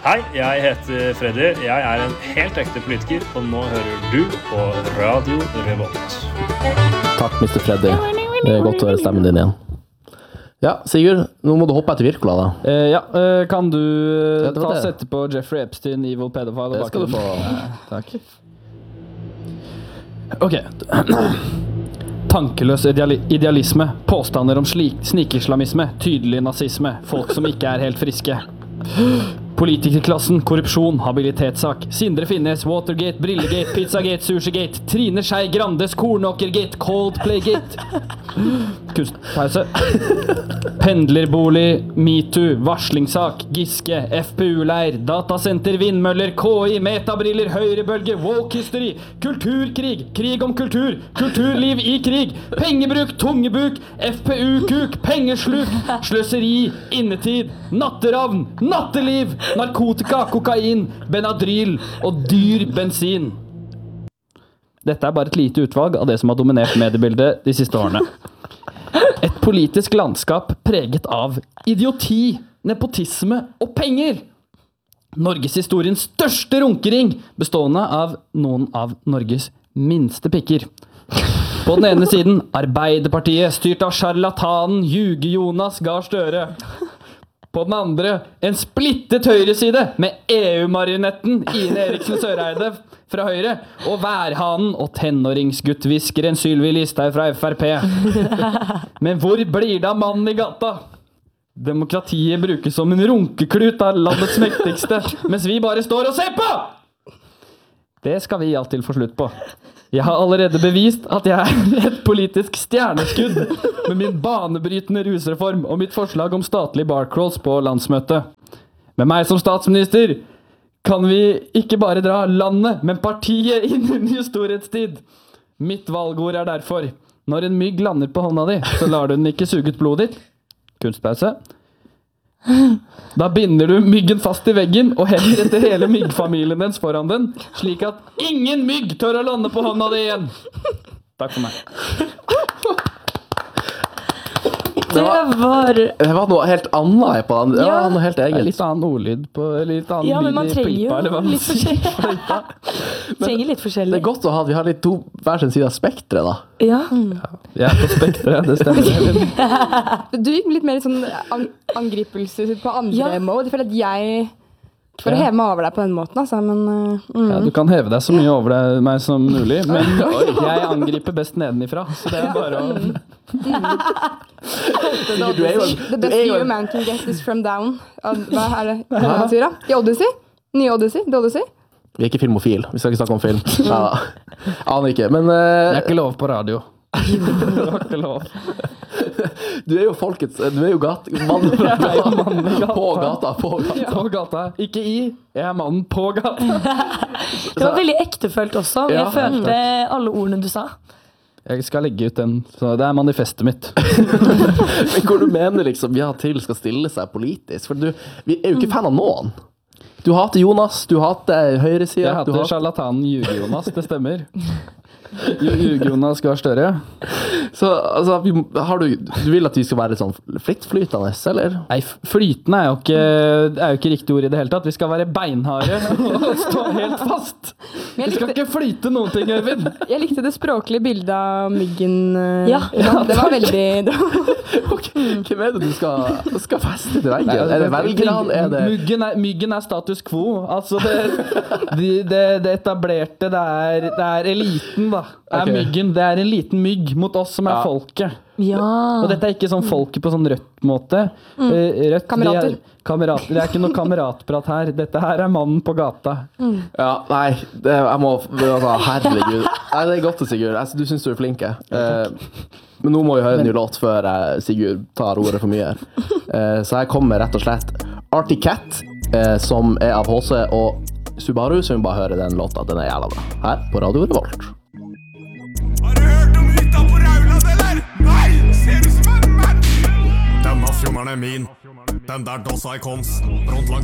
Hei, jeg heter Freddy. Jeg en helt ekte politiker, og nå hører du på Radio Revolt. Takk, Mr. Freddy. Det godt å høre stemmen din igjen. Ja, Sigurd, nå må du hoppe etter Wirkola da. Kan du ta og sette på Jeffrey Epstein, Evil Pedophile? Det skal du få. Takk. Ok. Tankeløs idealisme, påstander om snikislamisme, tydelig nazisme, folk som ikke helt friske. Politikerklassen, korrupsjon, habilitetssak, Sindre Finnes, Watergate, Brillegate, Pizzagate, Sushigate, Trine Skei Grandes, Kornåkergate, Coldplaygate. Kunstpause. Pendlerbolig, MeToo, varslingssak, Giske, FPU-leir, datasenter, vindmøller, KI, metabriller, høyrebølge, woke-hysteri, kulturkrig, krig om kultur, kulturliv i krig, pengebruk, tungebuk, FPU-kuk, pengesluk, sløseri, innetid, natteravn, natteliv, narkotika, kokain, Benadryl og dyr bensin. Dette bare et lite utvalg av det som har dominert mediebildet de siste årene. Et politisk landskap preget av idioti, nepotisme og penger. Norgeshistoriens største runkering, bestående av noen av Norges minste pikker. På den ene siden, Arbeiderpartiet, styrt av charlatanen Juge-Jonas Gahr Støre. På den andre, en splittet høyreside med EU-marionetten Ine Eriksen Søreide fra Høyre, og værhanen og tenåringsguttviskeren Sylvi Listhaug fra FRP. Men hvor blir det av mannen i gata? Demokratiet brukes som en runkeklut av landets mektigste, mens vi bare står og ser på! Det skal vi alltid få slutt på. Jeg har allerede bevist at jeg et politisk stjerneskudd med min banebrytende rusreform og mitt forslag om statlig barcrawls på landsmøtet. Med meg som statsminister kan vi ikke bare dra landet, men partiet inn i ny storhetstid. Mitt valgord derfor: når en mygg lander på hånda di, så lar du den ikke suge ut blodet ditt. Kunstpause. Da binder du myggen fast i veggen og heller etter hele myggfamilien dens foran den, slik at ingen mygg tør å lande på hånda di igjen. Takk for meg. Det var noe helt annet på den. Ja, noe helt eget. Litt annen ordlyd på, litt annen lyd men man trenger i pipa, eller hva man sier. Trenger litt forskjellig. Det godt å ha, vi har litt to hver sin side av spektret da. Ja. Jeg på spektret, det stemmer. Du gikk litt mer sånn angripelse på andre mode, for at jeg for å heve meg over deg på den måten, altså, men... Ja, du kan heve deg så mye over meg som mulig, men jeg angriper best nedenifra, så det bare å... The best view man can get is from down. Hva det man sier da? I Odyssey? Nye Odyssey? The Odyssey? Vi ikke filmofil, vi skal ikke snakke om film. Ja, aner ikke, men... Det ikke lov på radio. Det var ikke lov. Du jo folkets, du jo mannen fra gata. På gata. På gata. Ikke jeg mannen på gata. Det var veldig ektefølt også. Jeg følte alle ordene du sa. Jeg skal legge ut den, så det manifestet mitt. Men hvor du mener liksom vi til skal stille seg politisk? For vi jo ikke fan av noen. Du hater Jonas, du hater høyresiden. Jeg hater charlatanen Juge-Jonas, det stemmer. Juge-Jonas Gahr Støre. Så altså, du vil at vi skal være sånn flytende, eller? Nei, flytende jo ikke riktig ord i det hele tatt. Vi skal være beinharde og stå helt fast. Vi skal ikke flyte noen ting, Øyvind. Jeg likte det språklige bildet av myggen. Ja, det var veldig... Hvem det du skal feste til veggen? Er det velgerne? Myggen status quo. Altså, det etablerte, det eliten, da. Myggen. Det en liten mygg mot oss som folket. Ja. Og dette ikke sånn folket på sånn rødt måte. Rødt, kamerater. Det ikke noe kameratprat her. Dette her mannen på gata. Ja, nei, jeg må herregud. Nei, det godt det, Sigurd. Du synes du flink. Men nå må vi høre en ny låt før Sigurd tar ordet for mye. Så her kommer rett og slett Arctic Cat, som av HC og Subaru, så vi bare hører den låta. Den jævla bra. Her på Radio Revolt. Har du hørt om hytta på Rauland, eller? Nei, ser du som en mann? Denne fjommeren min. Den der dossa I kons. Front langs